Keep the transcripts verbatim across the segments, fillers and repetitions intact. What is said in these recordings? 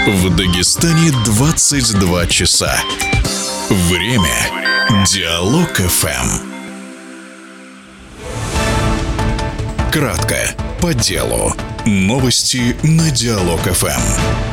В Дагестане двадцать два часа. Время Диалог эф эм. Кратко, по делу. Новости на Диалог эф эм.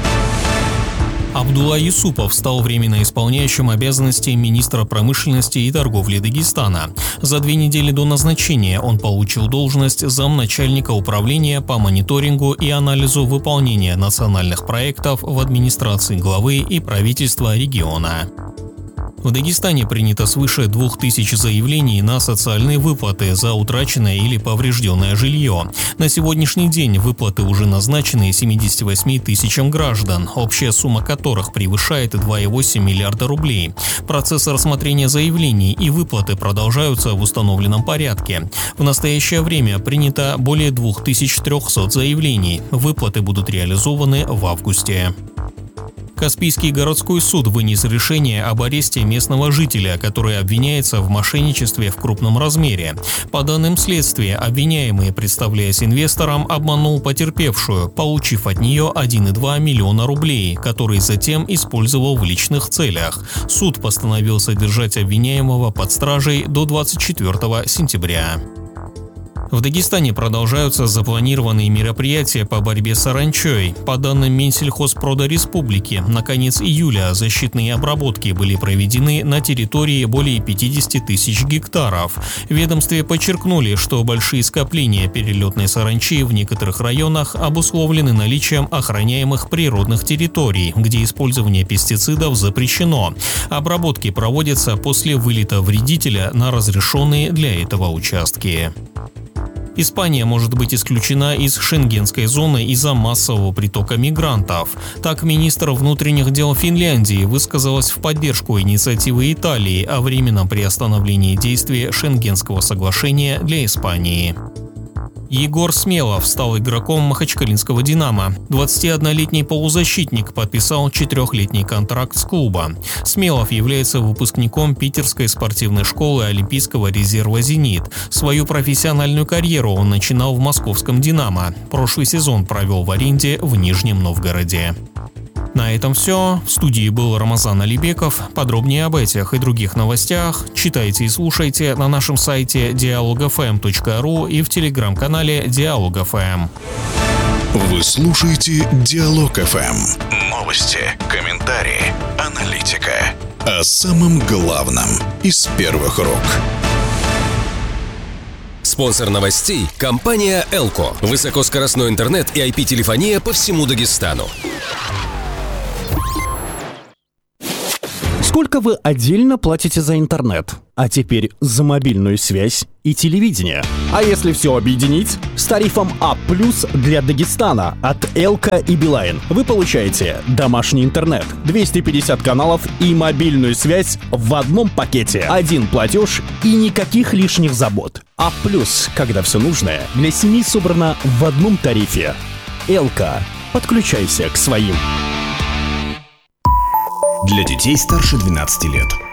Абдулла Юсупов стал временно исполняющим обязанности министра промышленности и торговли Дагестана. За две недели до назначения он получил должность замначальника управления по мониторингу и анализу выполнения национальных проектов в администрации главы и правительства региона. В Дагестане принято свыше двух тысяч заявлений на социальные выплаты за утраченное или поврежденное жилье. На сегодняшний день выплаты уже назначены семидесяти восьми тысячам граждан, общая сумма которых превышает два и восемь миллиарда рублей. Процесс рассмотрения заявлений и выплаты продолжаются в установленном порядке. В настоящее время принято более двух тысяч трёхсот заявлений. Выплаты будут реализованы в августе. Каспийский городской суд вынес решение об аресте местного жителя, который обвиняется в мошенничестве в крупном размере. По данным следствия, обвиняемый, представляясь инвестором, обманул потерпевшую, получив от нее один и два миллиона рублей, которые затем использовал в личных целях. Суд постановил содержать обвиняемого под стражей до двадцать четвёртого сентября. В Дагестане продолжаются запланированные мероприятия по борьбе с саранчой. По данным Минсельхозпрода Республики, на конец июля защитные обработки были проведены на территории более пятидесяти тысяч гектаров. В ведомстве подчеркнули, что большие скопления перелетной саранчи в некоторых районах обусловлены наличием охраняемых природных территорий, где использование пестицидов запрещено. Обработки проводятся после вылета вредителя на разрешенные для этого участки. Испания может быть исключена из шенгенской зоны из-за массового притока мигрантов. Так, министр внутренних дел Финляндии высказалась в поддержку инициативы Италии о временном приостановлении действия Шенгенского соглашения для Испании. Егор Смелов стал игроком махачкалинского «Динамо». двадцатиоднолетний полузащитник подписал четырехлетний контракт с клубом. Смелов является выпускником Питерской спортивной школы Олимпийского резерва «Зенит». Свою профессиональную карьеру он начинал в московском «Динамо». Прошлый сезон провел в аренде в Нижнем Новгороде. На этом все. В студии был Рамазан Алибеков. Подробнее об этих и других новостях читайте и слушайте на нашем сайте диалог эф эм точка ру и в телеграм-канале Диалог эф эм. Вы слушаете Диалог эф эм. Новости, комментарии, аналитика. О самом главном из первых рук. Спонсор новостей – компания «Элко». Высокоскоростной интернет и ай пи-телефония по всему Дагестану. Сколько вы отдельно платите за интернет? А теперь за мобильную связь и телевидение. А если все объединить? С тарифом А плюс для Дагестана от Элко и Билайн вы получаете домашний интернет, двести пятьдесят каналов и мобильную связь в одном пакете. Один платеж и никаких лишних забот. А плюс, когда все нужное для семьи собрано в одном тарифе. Элко. Подключайся к своим. Для детей старше двенадцати лет.